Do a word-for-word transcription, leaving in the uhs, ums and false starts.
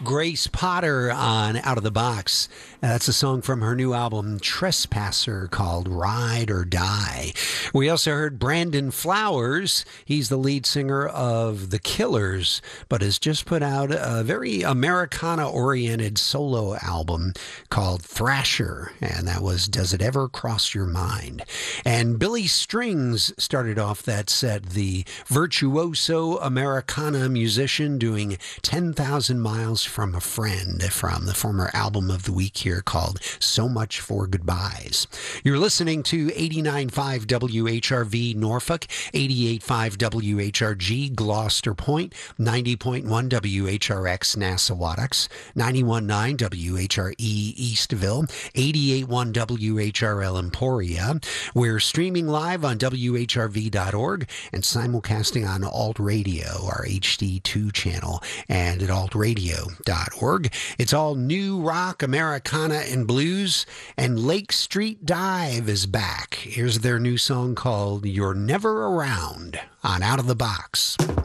Grace Potter on Out of the Box. Uh, that's a song from her new album, Trespasser, called Ride or Die. We also heard Brandon Flowers. He's the lead singer of The Killers, but has just put out a very Americana-oriented solo album called Thrasher, and that was Does It Ever Cross Your Mind? And Billy Strings started off that set, the virtuoso Americana musician doing ten thousand Miles from a Friend from the former album of the week here called So Much for Goodbyes. You're listening to eighty-nine point five W H R V Norfolk, eighty-eight point five W H R G Gloucester Point, ninety point one W H R X Nassawadox, ninety-one point nine W H R E Eastville, eighty-eight point one W H R L Emporia. We're streaming live on W H R V dot org and simulcasting on Alt Radio, our H D two channel, and at alt radio dot org. It's all new rock, Americana, and blues, and Lake Street Dive is back. Here's their new song called You're Never Around on Out of the Box.